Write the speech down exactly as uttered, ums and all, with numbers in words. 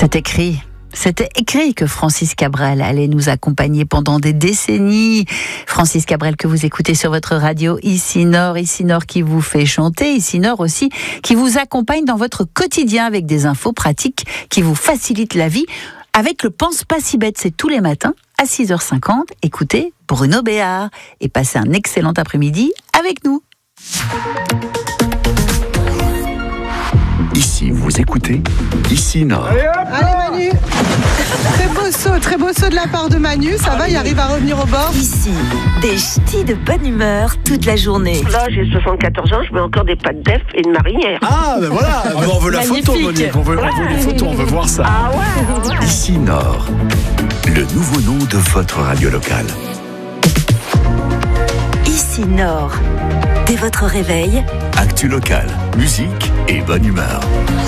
C'est écrit. C'était écrit que Francis Cabrel allait nous accompagner pendant des décennies. Francis Cabrel que vous écoutez sur votre radio Ici Nord, Ici Nord qui vous fait chanter, Ici Nord aussi qui vous accompagne dans votre quotidien avec des infos pratiques qui vous facilitent la vie. Avec le Pense pas si bête, c'est tous les matins à six heures cinquante. Écoutez Bruno Béard et passez un excellent après-midi avec nous. Ici, vous écoutez Ici Nord. Allez, Manu. Très beau saut, très beau saut de la part de Manu. Ça va, il arrive à revenir au bord. Ici, des ch'tis de bonne humeur toute la journée. Là, j'ai soixante-quatorze ans, je mets encore des pâtes d'œuf et une marinière. Ah, ben voilà. Alors, on veut la Magnifique. photo, Monique. On veut, on veut les photos, on veut voir ça. Ah ouais, ouais. Ici Nord, le nouveau nom de votre radio locale. Ici Nord, dès votre réveil, Actu locale, musique et bonne humeur.